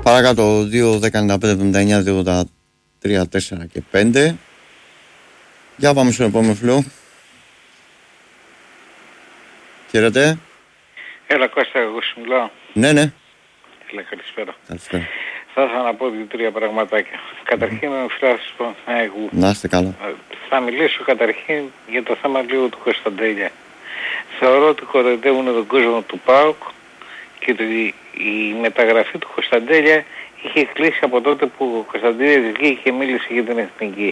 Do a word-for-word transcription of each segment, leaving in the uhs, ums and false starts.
Παρακάτω δύο δέκα ενενήντα πέντε εβδομήντα εννιά δύο ογδόντα τρία τέσσερα και πέντε. Για πάμε στον επόμενο φίλο. Χαίρετε. Έλα Κώστα, εγώ σου μιλάω. Ναι, ναι. Έλα, καλησπέρα. Καλησπέρα. Θα ήθελα να πω δύο-τρία πραγματάκια. Καταρχήν, ο φιλάθλος του Παναθηναϊκού. Να είστε καλά. Θα μιλήσω καταρχήν για το θέμα λίγο του Κωνσταντέλια. Θεωρώ ότι κοροϊδεύουν τον κόσμο του ΠΑΟΚ και ότι η μεταγραφή του Κωνσταντέλια είχε κλείσει από τότε που ο Κωνσταντέλιας βγήκε και μίλησε για την εθνική.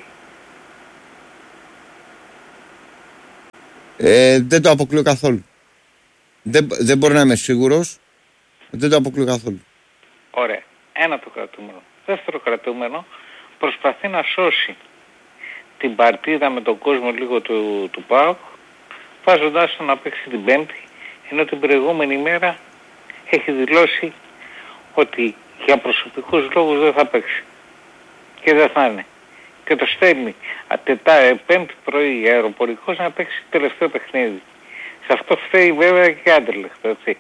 Ε, δεν το αποκλείω καθόλου. Δεν, δεν μπορώ να είμαι σίγουρος. Δεν το αποκλείω καθόλου. Ωραία. Ένα το κρατούμενο. Δεύτερο κρατούμενο, προσπαθεί να σώσει την παρτίδα με τον κόσμο λίγο του, του ΠΑΟΚ, βάζοντάς τον να παίξει την Πέμπτη, ενώ την προηγούμενη μέρα έχει δηλώσει ότι για προσωπικούς λόγους δεν θα παίξει. Και δεν θα είναι. Και το στέλνει Τετάρτη, Πέμπτη πρωί αεροπορικός να παίξει τελευταίο παιχνίδι. Σε αυτό φταίει βέβαια και Άντερλεχτ, έτσι.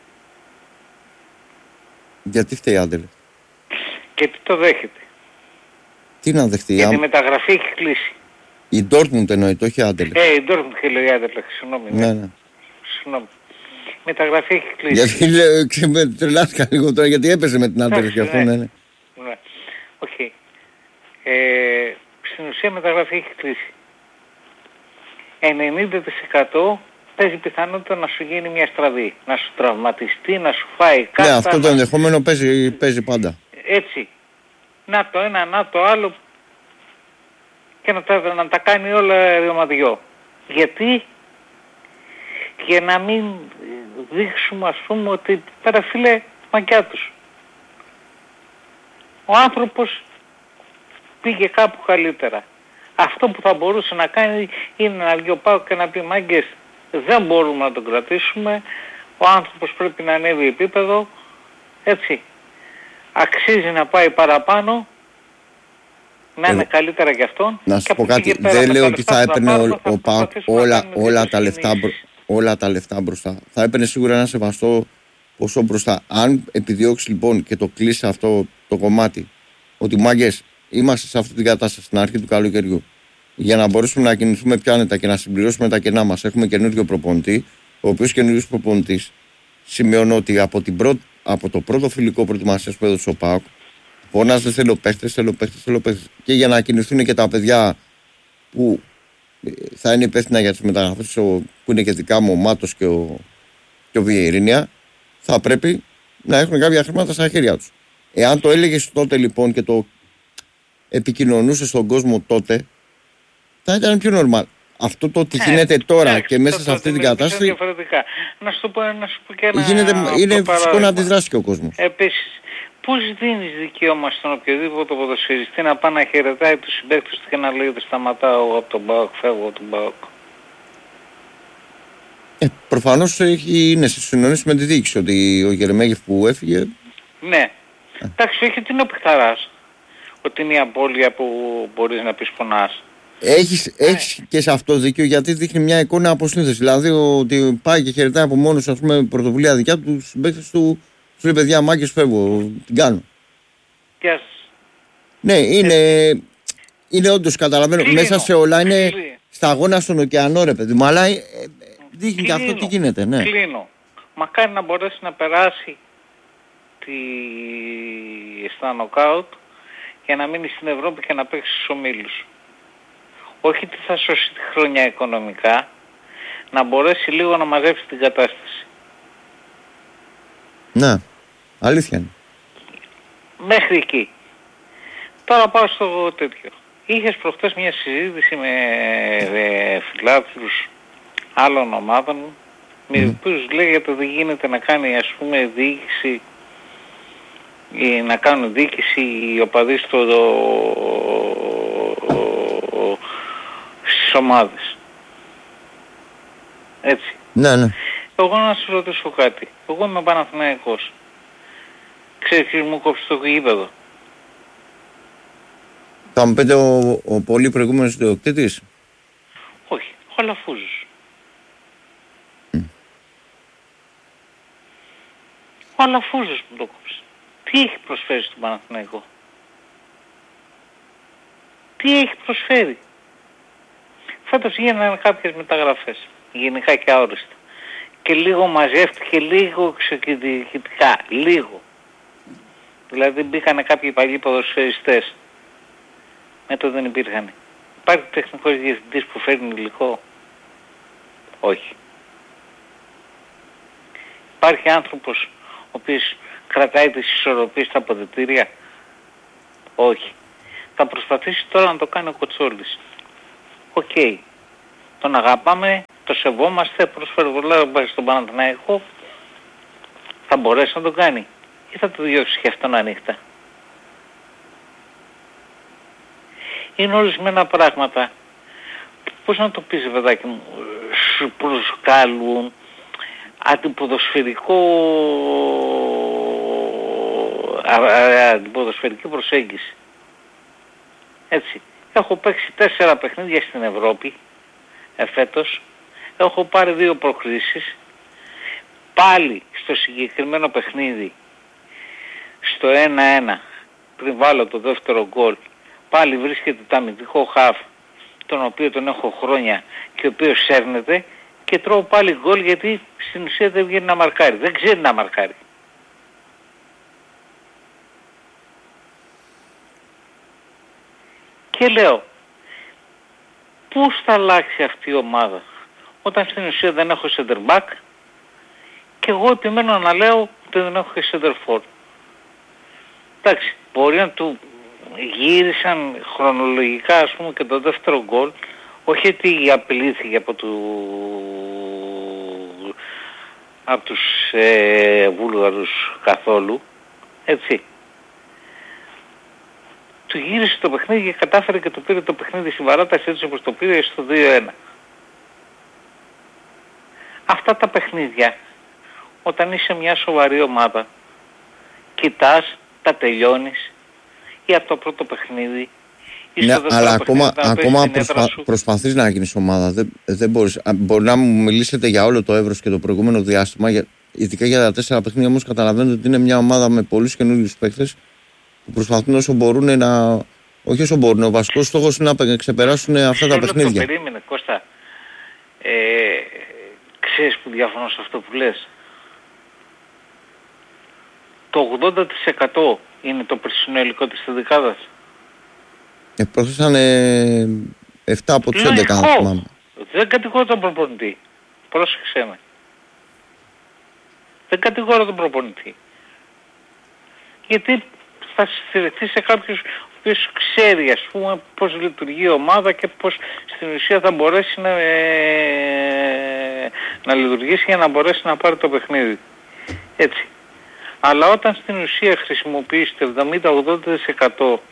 Γιατί φταίει Άντερλεχτ? Και τι το δέχεται. Τι να δεχτεί? Γιατί η μεταγραφή έχει κλείσει. Η Ντόρτμουντ εννοεί, το όχι Άντερλεχτ. Ε, η Ντόρτμουντ και λέει Άντερλεχτ, συγγνώμη. Ναι, ναι. Συγγνώμη. Η μεταγραφή έχει κλείσει. Γιατί λέω, τρελάθηκα λίγο τώρα, γιατί έπαιζε με την Άντερλεχτ και αυτό, ναι, ναι. Ναι, οκ. Okay. Ε, στην ουσία η μεταγραφή έχει κλείσει. ενενήντα τοις εκατό παίζει πιθανότητα να σου γίνει μια στραβή. Να σου τραυματιστεί, να σου φάει κάτι. Ναι, αυτό το ενδεχόμενο παίζει, παίζει πάντα. Έτσι. Να το ένα, να το άλλο. Και να τα, να τα κάνει όλα ρημαδιό. Γιατί? Για να μην δείξουμε, ας πούμε, ότι πέρα φίλε μακιά τους. Ο άνθρωπος πήγε κάπου καλύτερα. Αυτό που θα μπορούσε να κάνει είναι να βγει ο ΠΑΟΚ και να πει μάγκες, δεν μπορούμε να τον κρατήσουμε, ο άνθρωπος πρέπει να ανέβει επίπεδο, έτσι. Αξίζει να πάει παραπάνω, να είναι ε, καλύτερα για αυτόν. Να σου πω κάτι, δεν λέω ότι θα έπαιρνε ο, ο ΠΑΟΚ όλα, όλα, τα λεφτά, όλα τα λεφτά μπροστά. Θα έπαιρνε σίγουρα ένα σεβαστό ποσό μπροστά. Αν επιδιώξει λοιπόν και το κλείσει αυτό το κομμάτι, ότι μάγκες, είμαστε σε αυτή την κατάσταση στην αρχή του καλοκαιριού, για να μπορέσουμε να κινηθούμε πιο άνετα και να συμπληρώσουμε τα κενά μας, έχουμε καινούριο προπονητή, ο οποίος καινούριος προπονητής σημειώνω ότι από, την πρω... από το πρώτο φιλικό προετοιμασίας που έδωσε ο ΠΑΟΚ, φωνάζει δεν θέλω παίχτες, θέλω παίχτες, θέλω παίχτες. Και για να κινηθούν και τα παιδιά που θα είναι υπεύθυνα για τις μεταγραφές, που είναι και δικά μου ο Μάτος και ο, και ο Βιερίνια, θα πρέπει να έχουν κάποια χρήματα στα χέρια τους. Εάν το έλεγες τότε λοιπόν και το επικοινωνούσε στον κόσμο τότε, θα ήταν πιο normal. Αυτό το ότι γίνεται τώρα και μέσα σε αυτή την κατάσταση. Διαφορετικά. Να σου πω, να σου πω και ένα. Γίνεται, είναι φυσικό να αντιδράσει και ο κόσμος. Επίσης, πώς δίνεις δικαίωμα στον οποιοδήποτε ποδοσφαιριστή να πάει να χαιρετάει τους συμπαίκτες του και να λέει ότι σταματάω από τον ΠΑΟΚ, φεύγω από τον ΠΑΟΚ? Ε, προφανώς έχει, είναι σε συνονίσει με τη διοίκηση ότι ο Γερεμέγεφ που έφυγε. Ναι. Ε. Εντάξει, όχι ότι είναι ο Πιχταράς. Ότι είναι η απώλεια που μπορείς να πεις πονάς. Έχεις, έχεις και σε αυτό δίκιο, γιατί δείχνει μια εικόνα αποσύνθεση. Δηλαδή ότι πάει και χαιρετάει από μόνος, ας πούμε, πρωτοβουλία δικιά του, τους συμπαίκτες του, τους λέει παιδιά μάγκες φεύγω, την κάνω. Γεια σας. Ναι, είναι, ε, είναι όντως, καταλαβαίνω, κλείνω. Μέσα σε όλα είναι κλείνω. Σταγόνα στον ωκεανό ρε παιδί μου, αλλά ε, δείχνει και αυτό τι γίνεται, ναι. Κλείνω. Μακάρι να μπορέσει να περάσει τη... στα νοκάουτ για να μείνει στην Ευρώπη και να παίξει στους ομίλους. Όχι ότι θα σώσει τη χρονιά οικονομικά, να μπορέσει λίγο να μαζέψει την κατάσταση. Ναι, αλήθεια είναι. Μέχρι εκεί. Τώρα πάω στο τέτοιο. Είχες προχτές μια συζήτηση με ε, φιλάθλους άλλων ομάδων, με mm. οποίους λέγεται ότι γίνεται να κάνει, ας πούμε, διοίκηση, ή να κάνουν διοίκηση οι οπαδοί στο στις ομάδες. Έτσι. Ναι, ναι. Εγώ να σου ρωτήσω κάτι. Εγώ είμαι Παναθηναϊκός. Ξέρεις ποιος μου κόψει το γήπεδο? Θα μου πείτε ο, ο πολύ προηγούμενος ιδιοκτήτης? Όχι, ο Αλαφούζος. Mm. Ο Αλαφούζος μου το κόψει. Τι έχει προσφέρει στον Παναθηναϊκό? Τι έχει προσφέρει? Φέτος γίνανε κάποιες μεταγραφές, γενικά και αόριστα. Και λίγο μαζεύτηκε, λίγο ξεκινητικά, λίγο. Δηλαδή μπήκανε κάποιοι παλιοί ποδοσφαιριστές. Μετά δεν υπήρχαν. Υπάρχει τεχνικός διευθυντής που φέρνει υλικό? Όχι. Υπάρχει άνθρωπος ο οποίος κρατάει τις ισορροπίες στα αποδυτήρια? Όχι. Θα προσπαθήσει τώρα να το κάνει ο Κοτσόλης. Οκ. Okay. Τον αγαπάμε, το σεβόμαστε, προσφέρει πολλά στον Παναθηναϊκό. Θα μπορέσει να το κάνει ή θα το διώξει και αυτόν ανοιχτά? Είναι ορισμένα πράγματα, πώς να το πεις παιδάκι μου, σου προσκάλουν αντιποδοσφαιρικό, αντιποδοσφαιρική προσέγγιση. Έτσι. Έχω παίξει τέσσερα παιχνίδια στην Ευρώπη εφέτος. Έχω πάρει δύο προκρίσεις. Πάλι στο συγκεκριμένο παιχνίδι, στο ένα ένα, πριν βάλω το δεύτερο γκολ, πάλι βρίσκεται το αμυντικό χαφ, τον οποίο τον έχω χρόνια και ο οποίος σέρνεται, και τρώω πάλι γκολ γιατί στην ουσία δεν βγαίνει να μαρκάρει. Δεν ξέρει να μαρκάρει. Και λέω, πώς θα αλλάξει αυτή η ομάδα όταν στην ουσία δεν έχω center back και εγώ επιμένω να λέω ότι δεν έχω και center for? Εντάξει, μπορεί να του γύρισαν χρονολογικά ας πούμε και το δεύτερο γκολ, όχι ότι απειλήθηκε από, του... από τους ε, Βούλγαρους καθόλου, έτσι. Του γύρισε το παιχνίδι και κατάφερε και το πήρε το παιχνίδι στην παράταση έτσι όπως το πήρε στο δύο ένα. Αυτά τα παιχνίδια, όταν είσαι μια σοβαρή ομάδα, κοιτάς, τα τελειώνεις ή από το πρώτο παιχνίδι ή ναι, στο δεύτερο αλλά παιχνίδι, ακόμα, ακόμα προσπα, προσπαθείς να γίνεις ομάδα. Δεν, δεν μπορείς. Μπορεί να μου μιλήσετε για όλο το εύρος και το προηγούμενο διάστημα, για, ειδικά για τα τέσσερα παιχνίδια, όμως καταλαβαίνετε ότι είναι μια ομάδα με πολλούς καινούριους παίκτες που προσπαθούν όσο μπορούν να... Όχι όσο μπορούν, ο βασικός στόχος είναι να ξεπεράσουν αυτά τα παιχνίδια. Το περίμενε, Κώστα. Ε, ξέρεις που διαφωνώ σε αυτό που λες? Το ογδόντα τοις εκατό είναι το περσινό υλικό της δεκάδας. Ε, Πρόσθεσαν ε, επτά από τους έντεκα, αν θυμάμαι. Δεν κατηγορώ τον προπονητή. Πρόσεξε με. Δεν κατηγορώ τον προπονητή. Γιατί θα στηριχθεί σε κάποιους ο οποίος ξέρει ας πούμε πώς λειτουργεί η ομάδα και πώς στην ουσία θα μπορέσει να, ε, να λειτουργήσει για να μπορέσει να πάρει το παιχνίδι. Έτσι. Αλλά όταν στην ουσία χρησιμοποιείς το εβδομήντα με ογδόντα τοις εκατό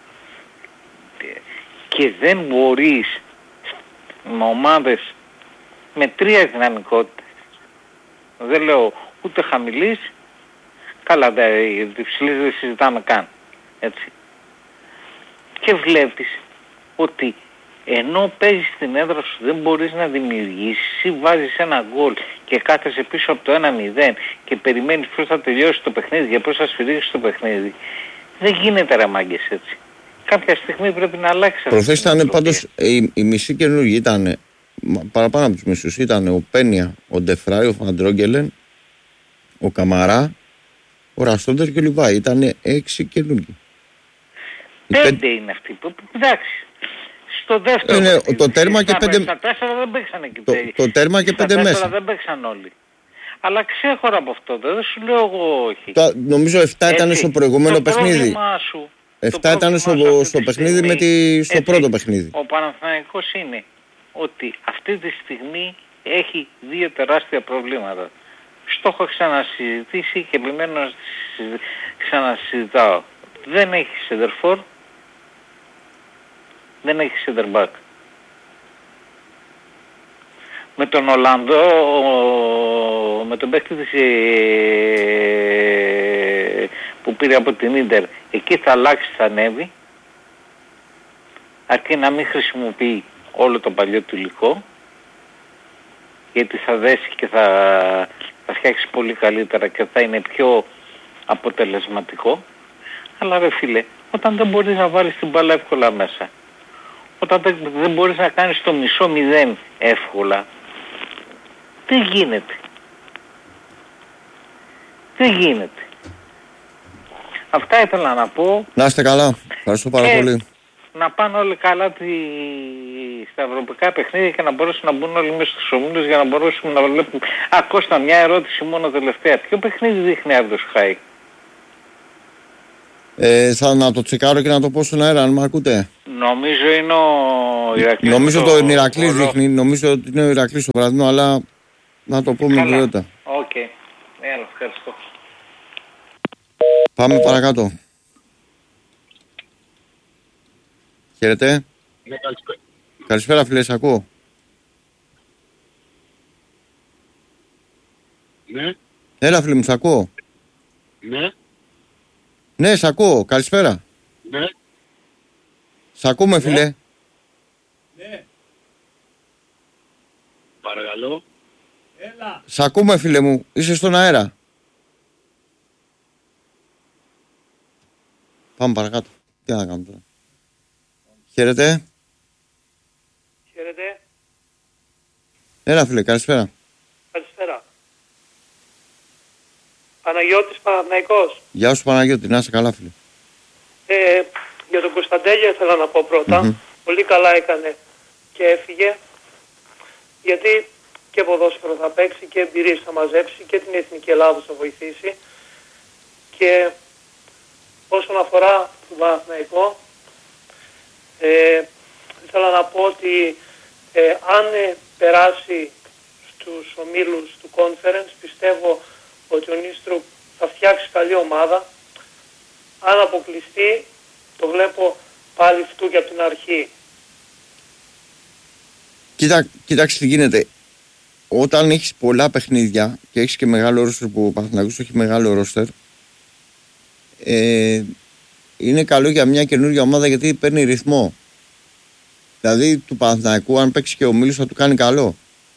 και δεν μπορείς με ομάδες με τρία δυναμικότητες, δεν λέω ούτε χαμηλής, καλά τη ψηλή δεν συζητάμε καν, έτσι, και βλέπεις ότι ενώ παίζεις στην έδρα σου δεν μπορείς να δημιουργήσεις ή βάζεις ένα γκολ και κάθεσαι πίσω από το ένα μηδέν και περιμένεις πώς θα τελειώσει το παιχνίδι και πώς θα σφυρίξεις το παιχνίδι, δεν γίνεται ρε μάγκες έτσι. Κάποια στιγμή πρέπει να αλλάξει. Προχθές ήταν πάντως η, η μισή καινούργη, ήταν παραπάνω από τους μισούς, ήταν ο Πένια, ο Ντεφράι, ο Φαντρόγγελεν, ο Καμαρά, ο Ραστόντερ και ο Λιβάη. Ήταν έξι καινούργοι. Πέντε πέ... είναι αυτοί. Εντάξει. Στο δεύτερο είναι, παιχνίδι, το τέρμα και πέντε... Στα τέσσερα δεν παίξαν εκεί το, το τέρμα και πέντε μέσα. Στα τέσσερα δεν παίξαν όλοι. Αλλά ξέχωρα από αυτό, δεν σου λέω εγώ όχι. Το, νομίζω επτά ήταν στο προηγούμενο το παιχνίδι. Σου, επτά ήταν στο, στο παιχνίδι στιγμή, με τη, στο έτσι, πρώτο παιχνίδι. Ο Παναθηναϊκός είναι ότι αυτή τη στιγμή έχει δύο τεράστια προβλήματα. Στο έχω ξανασυζητήσει και επιμένω να ξανασυζητάω. Δεν έχει center for, δεν έχει center back. Με τον Ολλανδό, με τον παίκτη της, ε, που πήρε από την Ίντερ, εκεί θα αλλάξει, θα ανέβει, αρκεί να μην χρησιμοποιεί όλο το παλιό του υλικό, γιατί θα δέσει και θα, θα φτιάξει πολύ καλύτερα και θα είναι πιο αποτελεσματικό. Αλλά ρε φίλε, όταν δεν μπορείς να βάλεις την μπάλα εύκολα μέσα, όταν δεν, δεν μπορείς να κάνεις το μισό μηδέν εύκολα, τι γίνεται. Τι γίνεται. Αυτά ήθελα να πω. Να είστε καλά. Ευχαριστώ πάρα πολύ. Να πάνε όλοι καλά τη... στα ευρωπαϊκά παιχνίδια και να μπορέσουν να μπουν όλοι μέσα στους ομίλους για να μπορέσουμε να βλέπουμε. Α, Κώστα, μια ερώτηση μόνο τελευταία. Ποιο παιχνίδι δείχνει Άρδος Χάι? Ε, θα να το τσεκάρω και να το πω στον αέρα, αν με ακούτε. Νομίζω είναι ο Ηρακλής. Νομίζω το, το Ηρακλής δείχνει, νομίζω ότι είναι ο Ηρακλής ο βραδινό, αλλά να το πω με βεβαιότητα. Οκ. Okay. Έλα, ευχαριστώ. Πάμε παρακάτω. Χαίρετε. Ναι, καλησπέρα. Καλησπέρα φίλε, σ' ακούω. Ναι. Έλα φίλε μου, σ' ακούω. Ναι. Ναι, σ' ακούω. Καλησπέρα. Ναι. Σ' ακούμε φίλε. Ναι. Παρακαλώ. Έλα. Σ' ακούμε φίλε μου, είσαι στον αέρα. Πάμε παρακάτω. Τι να κάνουμε τώρα. Χαίρετε. Χαίρετε. Έλα φίλε, καλησπέρα. Καλησπέρα. Παναγιώτης Παναθηναϊκός. Γεια σου Παναγιώτη, να είσαι καλά φίλε. Ε, για τον Κωνσταντέλια ήθελα να πω πρώτα. Mm-hmm. Πολύ καλά έκανε και έφυγε. Γιατί και ποδόσφαιρο θα παίξει και εμπειρίες θα μαζέψει και την Εθνική Ελλάδα θα βοηθήσει. Και όσον αφορά τον Παναθηναϊκό, ε, ήθελα να πω ότι ε, αν ε, περάσει στους ομίλους του Conference, πιστεύω ότι ο Νίστρου θα φτιάξει καλή ομάδα. Αν αποκλειστεί, το βλέπω πάλι φτού και από την αρχή. Κοίτα, κοίταξε τι γίνεται. Όταν έχεις πολλά παιχνίδια και έχεις και μεγάλο ρόστερ, που ο Παναθηναϊκός έχει μεγάλο ρόστερ, ε, είναι καλό για μια καινούργια ομάδα γιατί παίρνει ρυθμό. Δηλαδή του Παναθηναϊκού, αν παίξει και ο Μίλος, θα του κάνει καλό.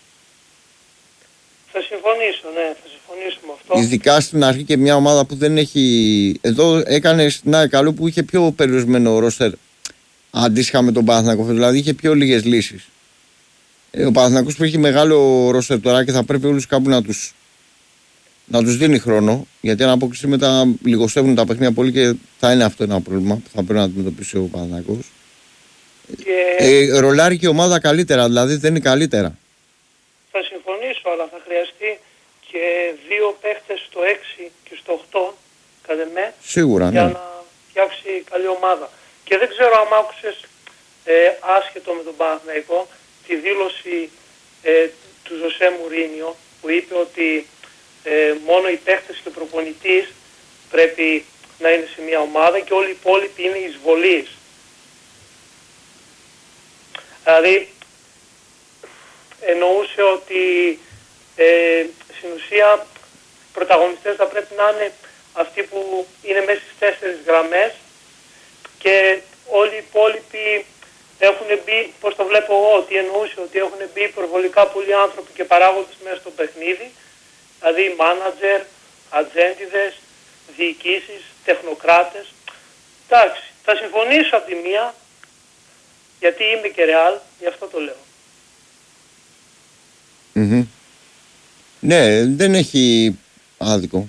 Θα συμφωνήσω, ναι, θα συμφωνήσω με αυτό. Ειδικά στην αρχή και μια ομάδα που δεν έχει. Εδώ έκανε στην ΑΕΚ καλό που είχε πιο περιορισμένο ρόστερ αντίστοιχα με τον Παναθηναϊκό. Δηλαδή είχε πιο λίγες λύσεις. Ε, ο Παναθηναϊκός που έχει μεγάλο ρόστερ τώρα και θα πρέπει όλους κάπου να τους, να τους δίνει χρόνο. Γιατί αν απόκριση μετά λιγοστεύουν τα παιχνίδια πολύ και θα είναι αυτό ένα πρόβλημα που θα πρέπει να αντιμετωπίσει ο Παναθηναϊκός. Και... Ε, ρολάρει και η ομάδα καλύτερα, δηλαδή δεν είναι καλύτερα. Θα συμφωνήσω, αλλά θα χρειαστεί και δύο παίχτες στο έξι και στο οκτώ, κατά με, σίγουρα, για ναι. να φτιάξει καλή ομάδα. Και δεν ξέρω αν άκουσες, ε, άσχετο με τον Παναθηναϊκό, τη δήλωση ε, του Ζωσέ Μουρίνιο, που είπε ότι ε, μόνο οι παίχτες και ο προπονητής πρέπει να είναι σε μια ομάδα και όλοι οι υπόλοιποι είναι εισβολείς. Δηλαδή, εννοούσε ότι ε, στην ουσία πρωταγωνιστές θα πρέπει να είναι αυτοί που είναι μέσα στις τέσσερις γραμμές και όλοι οι υπόλοιποι έχουν μπει, πώς το βλέπω εγώ, ότι εννοούσε ότι έχουν μπει υπερβολικά πολλοί άνθρωποι και παράγοντες μέσα στο παιχνίδι, δηλαδή μάνατζερ, ατζέντιδες, διοικήσεις, τεχνοκράτες. Εντάξει, θα συμφωνήσω από τη μία, γιατί είμαι και ρεάλ, γι' αυτό το λέω. Mm-hmm. Ναι, δεν έχει άδικο.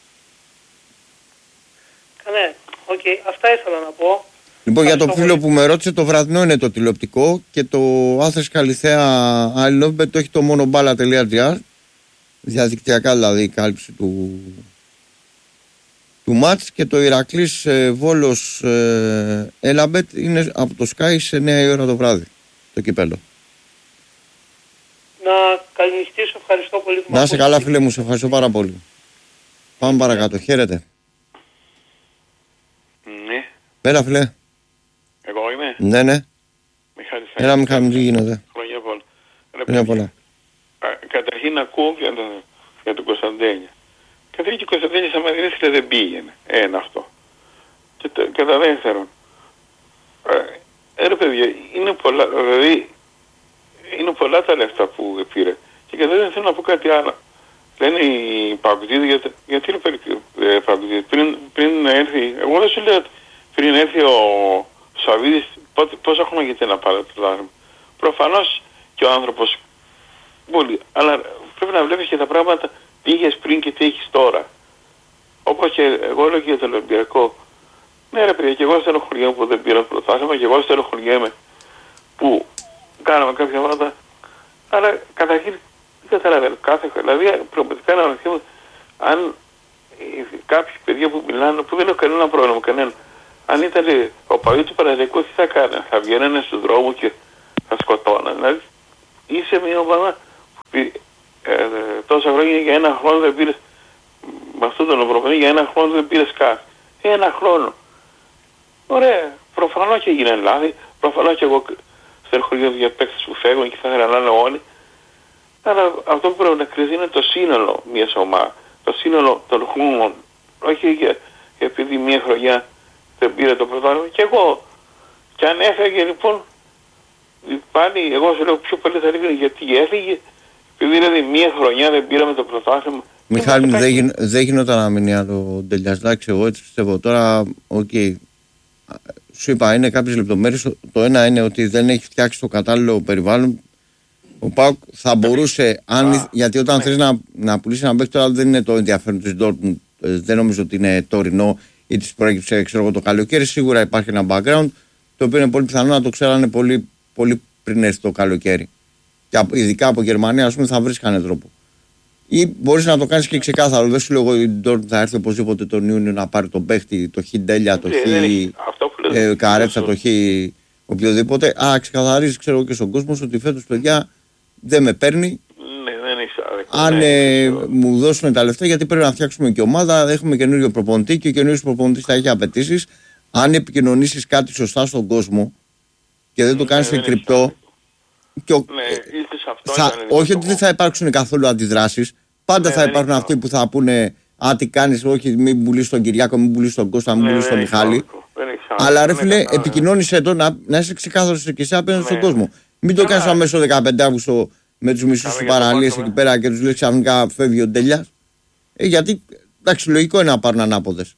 Ναι, οκ, okay, αυτά ήθελα να πω. Λοιπόν, για τον φίλο που με ρώτησε, το βραδινό είναι το τηλεοπτικό και το Άθρες Καλυθέα Άιλοβε το έχει το monombala.gr, διαδικτυακά δηλαδή η κάλυψη του, του μάτς, και το Ηρακλής ε, Βόλος ε, Έλαμπετ είναι από το Sky σε εννιά η ώρα το βράδυ, το κυπέλλο. Να καληνυχτήσω, ευχαριστώ πολύ. Να είσαι καλά φίλε μου, σε ευχαριστώ πάρα πολύ. Πάμε παρακάτω, χαίρετε. Ναι. Πέρα φίλε. Εγώ είμαι. Ναι, ναι. Μιχάλης. Έλα Μιχάλη, τι γίνεται. Χρόνια πολλά. Χρόνια πολλά. Καταρχήν ακούω για τον, για τον Κωνσταντέλια. Καταρχήν και ο Κωνσταντέλιας άμα δεν ήθελε δεν πήγαινε. Ένα αυτό. Και το, κατά δεύτερον. Ε, ρε παιδιά, είναι πολλά, δηλαδή, είναι πολλά τα λεφτά που πήρε. Και κατά δεύτερον θέλω να πω κάτι άλλο. λένε οι Παγκοτζίδες, γιατί, γιατί είναι ε, Παγκοτζίδες, πριν, πριν έρθει, εγώ δεν σου λέω πριν έρθει ο Σαββίδης, πόσα χρόνια γιατί να πάρει το πρωτάθλημα. Προφανώς και ο άνθρωπος, πολύ, αλλά πρέπει να βλέπεις και τα πράγματα τι είχες πριν και τι έχεις τώρα. Όπως και εγώ λέω και για τον Ολυμπιακό. Ναι ρε παιδιά, και εγώ στενοχωριέμαι που δεν πήρα πρωτάθλημα και εγώ στενοχωριέμαι που κάναμε κάποια πράγματα. Αλλά καταρχήν δεν καταλαβαίνω κάθε χρόνο. Δηλαδή πραγματικά να ρωτήσω αν κάποιοι παιδιά που μιλάνε, που δεν έχω κανένα πρόβλημα κανένα, αν ήταν ο παδί του Παναθηναϊκού, τι θα κάνανε? Θα βγαίνανε στον δρόμο και θα σκοτώνανε. Δηλαδή είσαι μια ομάδα που ε, τόσα χρόνια για ένα χρόνο δεν πήρες, με αυτόν τον προπονητή για ένα χρόνο δεν πήρες κάτι. Ένα χρόνο. Ωραία. Προφανώς και έγιναν λάθη. Προφανώς και εγώ στενοχωριέμαι για παίκτες που φεύγουν και θα ήθελα να είναι όλοι. Αλλά αυτό που πρέπει να κρυθεί είναι το σύνολο μιας ομάδας. Το σύνολο των χρόνων. Όχι για, επειδή μια χρονιά δεν πήρε το πρωτάθλημα. Και εγώ. Και αν έφεγε λοιπόν, πάλι εγώ σου λέω πιο πολύ θα έλεγα γιατί έφυγε. Επειδή δηλαδή μια χρονιά δεν πήραμε το πρωτάθλημα. Μιχάλη, δεν, γι, δεν γινόταν να μείνει άλλο Ντελιαζάκη, εγώ έτσι πιστεύω. Τώρα, οκ. Okay. Σου είπα, είναι κάποιες λεπτομέρειες. Το ένα είναι ότι δεν έχει φτιάξει το κατάλληλο περιβάλλον. Ο ΠΑΟΚ θα μπορούσε, αν, Α, γιατί όταν ναι. θες να, να πουλήσει ένα παίκτη, τώρα δεν είναι το ενδιαφέρον της Dortmund. Δεν νομίζω ότι είναι τωρινό ή της προέκυψε ξέρω εγώ, το καλοκαίρι. Σίγουρα υπάρχει ένα background το οποίο είναι πολύ πιθανό να το ξέρανε πολύ, πολύ πριν έρθει το καλοκαίρι. Και ειδικά από Γερμανία, ας πούμε, θα βρίσκανε τρόπο. Ή μπορείς να το κάνεις και ξεκάθαρο. Δεν σου λέω εγώ η Dortmund θα έρθει οπωσδήποτε τον Ιούνιο να πάρει τον παίχτη, το Χ Ντέλια, το Χ ε, Καρέτσα, το Χ οποιοδήποτε. Α, ξεκαθαρίζει, ξέρω και στον κόσμο ότι φέτος παιδιά δεν με παίρνει. Ναι, δεν έχει Αν ναι, ε, μου δώσουν τα λεφτά, γιατί πρέπει να φτιάξουμε και ομάδα. Έχουμε καινούριο προπονητή και ο καινούριος προπονητής θα έχει απαιτήσεις. Αν επικοινωνήσεις κάτι σωστά στον κόσμο και δεν το κάνεις ναι, κρυπτό. Και ο, ναι, αυτό θα, όχι ότι δεν θα υπάρξουν καθόλου αντιδράσεις. Πάντα ναι, θα υπάρχουν αυτοί που θα πούνε Α, τι κάνεις, όχι, μην πουλήσεις τον Κυριάκο, μην πουλήσεις τον Κώστα, μην ναι, πουλήσεις τον Μιχάλη. Αλλά ρε φίλε, επικοινώνησε το να, να είσαι ξεκάθαρος και εσύ απέναντι στον κόσμο. Μην το κάνεις αμέσως δεκαπέντε Αυγούστου με τους μισούς του παραλίες εκεί πέρα και τους λέει ξαφνικά φεύγει ο Ντέλιας. Ε, γιατί, εντάξει, λογικό είναι να πάρουν ανάποδες.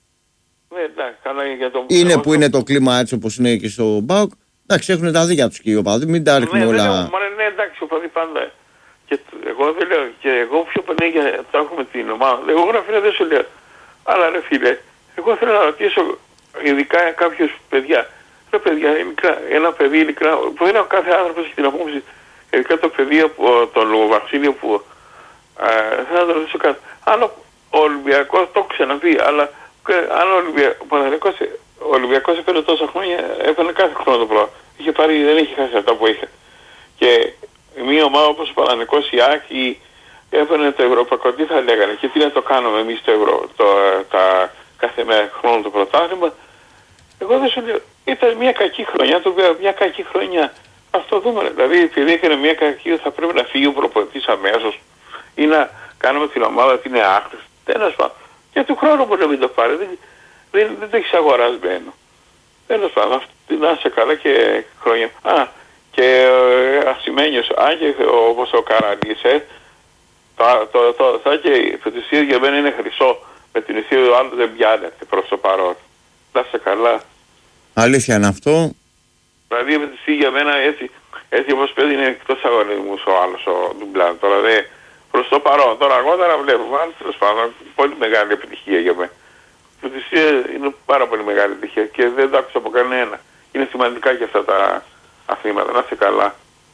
Είναι που είναι το κλίμα έτσι όπως είναι και στο ΠΑΟΚ. Εντάξει, έχουν τα δίκια τους και οι οπαδοί, μην τα ρίχνουν όλα. Ναι, εντάξει, ο οπαδοί πάντα. Και εγώ δεν λέω, και εγώ πιο πολύ για το έχουμε την ομάδα. Εγώ ρε φίλε δεν σου λέω. Αλλά ρε φίλε, εγώ θέλω να ρωτήσω ειδικά κάποιους παιδιά. Ρε παιδιά, ένα παιδί ειλικρινά, που είναι ο κάθε άνθρωπος έχει την απόψη, ειδικά το παιδί από τον Λογοβαξίλειο που ε, θέλω να το ρωτήσω κάτι. Αν ο Ολυμπιακός, το έχω ξαναπεί, αλλά αν ο Ολυμπιακός, ο Ολυμπιακός έφερε τόσα χρόνια, έφερε κάθε χρόνο το πρώτο. Είχε πάρει, δεν είχε χάσει αυτά που είχε. Και μια ομάδα όπως ο Παναθηναϊκός, η Άκη, έφερε το ευρωπαϊκό, τι θα λέγανε και τι να το κάνουμε εμείς το ευρώ, το, τα κάθε χρόνο το πρωτάθλημα. Εγώ δεν σου λέω, ήταν μια κακή χρονιά, το οποίο μια κακή χρονιά. Ας το δούμε, δηλαδή επειδή έκανε μια κακή θα πρέπει να φύγει ο προπονητής αμέσως ή να κάνουμε την ομάδα ότι είναι άχρηστη. Τέλος πάντων. Και του χρόνου μπορεί να μην το πάρει, δεν, δεν, δεν το έχεις αγορασμένο. Τέλος πάντων, να είσαι καλά και χρόνια. Α, και ε, Ασημένιος, αν και όπως ο Καραλής, ε, το, το, το, το, και το τυσίδι για μένα είναι χρυσό, με την ηθίδη του άλλου δεν πιάνεται προς το παρόν. Να είσαι καλά. Αλήθεια είναι αυτό. Δηλαδή με τη για μένα έτσι, έτσι όπως παίζει είναι εκτός αγωνισμούς ο άλλος ο Ντουμπλάν. Τώρα δε, προς το παρόν, τώρα αργότερα βλέπουμε, αλλά τέλος πάντων, πολύ μεγάλη επιτυχία για μένα. Η Φωτισία είναι πάρα πολύ μεγάλη επιτυχία και δεν το άκουσα από κανένα. Είναι σημαντικά και αυτά τα αθλήματα, να είσαι καλά.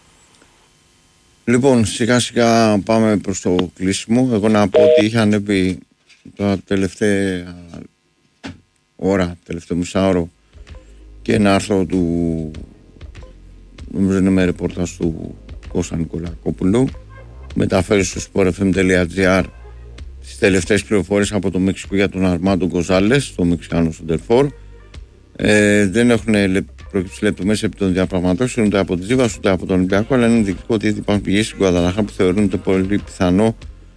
Λοιπόν, σιγά σιγά πάμε προς το κλείσιμο. Εγώ να πω ότι είχα ανέβει τα τελευταία ώρα, τελευταίο μισάωρο και ένα άρθρο του, νομίζω είναι με ρεπορτάζ του Κώστα Νικολακόπουλου, μεταφέρει στο sportfm.gr τις τελευταίες πληροφορίες από το Μεξικό για τον Αρμάντο Γκοζάλες, το μεξικάνο σεντερφόρ. Ε, δεν έχουν προκύψει λεπτομέρειες επί των διαπραγματεύσεων ούτε από τη Ζίβας ούτε από τον Ολυμπιακό, αλλά είναι δεικτικό ότι ήδη υπάρχουν πηγές στην Γκουαδαλαχάρα που θεωρούν το πολύ πιθανό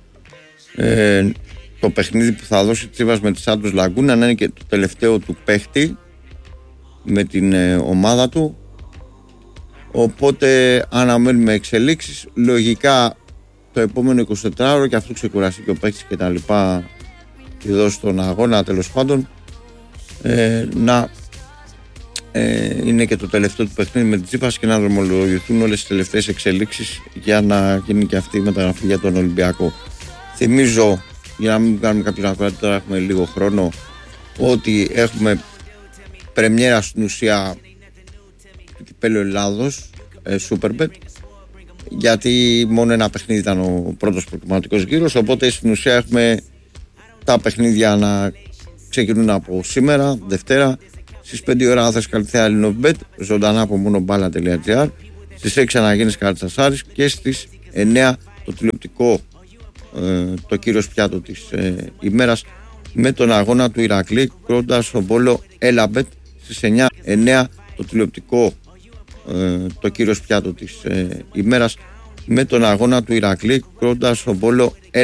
ε, το παιχνίδι που θα δώσει τη Τσίβας με τη Σάντος Λαγκούνα να είναι και το τελευταίο του παίχτη με την ε, ομάδα του. Οπότε αναμένουμε εξελίξεις. Λογικά το επόμενο εικοσιτετράωρο και αφού ξεκουραστεί και ο παίκτης και τα λοιπά και δώσει τον αγώνα τέλος πάντων ε, να ε, είναι και το τελευταίο του παιχνίδι με την Τσίπας και να δρομολογηθούν όλες τις τελευταίες εξελίξεις για να γίνει και αυτή η μεταγραφή για τον Ολυμπιακό. Θυμίζω, για να μην κάνουμε κάποιον ακροατή, τώρα έχουμε λίγο χρόνο, ότι έχουμε πρεμιέρα στην ουσία του κυπέλλου Ελλάδος, ε, Superbet, γιατί μόνο ένα παιχνίδι ήταν ο πρώτος προκριματικός γύρος, οπότε στην ουσία έχουμε τα παιχνίδια να ξεκινούν από σήμερα, Δευτέρα, στις πέντε ώρα Άθρας Καλυθέα Ελληνοβμπετ, ζωντανά από μονομπάλα τελεία τζι άρ, στις έξι Αναγέννης Καρατσασάρης και στις εννέα το τηλεοπτικό, ε, το κύριος πιάτο της ε, ημέρας με τον αγώνα του Ηρακλή κοντά στον Πόλο Έλαμπετ, στις εννέα το τηλεοπτικό, ε, το κύριος πιάτο της ε, ημέρας με τον αγώνα του Ηρακλή κοντά στον Πόλο